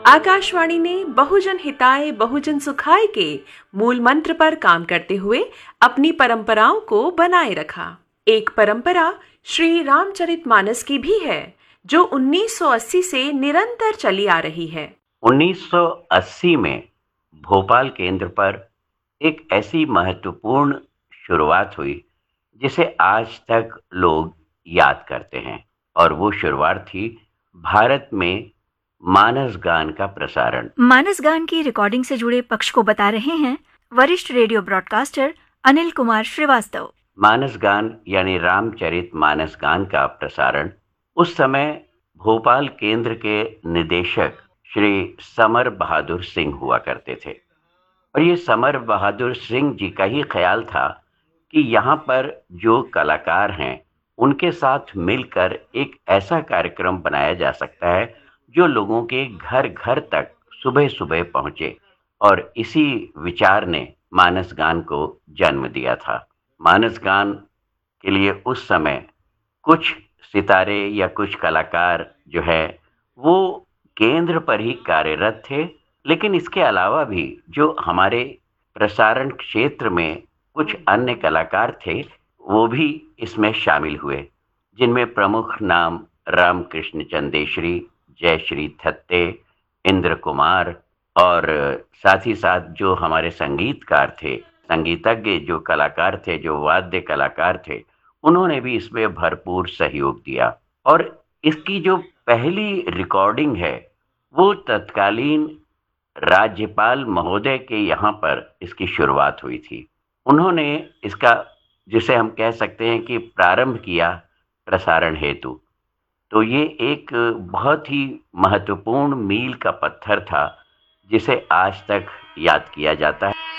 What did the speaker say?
आकाशवाणी ने बहुजन हिताय बहुजन सुखाय के मूल मंत्र पर काम करते हुए अपनी परंपराओं को बनाए रखा। एक परंपरा श्री रामचरितमानस की भी है, जो 1980 से निरंतर चली आ रही है। 1980 में भोपाल केंद्र पर एक ऐसी महत्वपूर्ण शुरुआत हुई जिसे आज तक लोग याद करते हैं, और वो शुरुआत थी भारत में मानस गान का प्रसारण। मानस गान की रिकॉर्डिंग से जुड़े पक्ष को बता रहे हैं वरिष्ठ रेडियो ब्रॉडकास्टर अनिल कुमार श्रीवास्तव। मानस गान यानी रामचरित मानस गान का प्रसारण उस समय भोपाल केंद्र के निदेशक श्री समर बहादुर सिंह हुआ करते थे, और ये समर बहादुर सिंह जी का ही ख्याल था कि यहाँ पर जो कलाकार हैं उनके साथ मिलकर एक ऐसा कार्यक्रम बनाया जा सकता है जो लोगों के घर घर तक सुबह सुबह पहुँचे, और इसी विचार ने मानस गान को जन्म दिया था। मानस गान के लिए उस समय कुछ सितारे या कुछ कलाकार जो है वो केंद्र पर ही कार्यरत थे, लेकिन इसके अलावा भी जो हमारे प्रसारण क्षेत्र में कुछ अन्य कलाकार थे वो भी इसमें शामिल हुए, जिनमें प्रमुख नाम रामकृष्ण चंदेश्वरी, जयश्री थत्ते, इंद्र कुमार, और साथ ही साथ जो हमारे संगीतकार थे, संगीतज्ञ जो कलाकार थे, जो वाद्य कलाकार थे, उन्होंने भी इसमें भरपूर सहयोग दिया। और इसकी जो पहली रिकॉर्डिंग है वो तत्कालीन राज्यपाल महोदय के यहाँ पर इसकी शुरुआत हुई थी। उन्होंने इसका, जिसे हम कह सकते हैं कि प्रारंभ किया प्रसारण हेतु, तो ये एक बहुत ही महत्वपूर्ण मील का पत्थर था जिसे आज तक याद किया जाता है।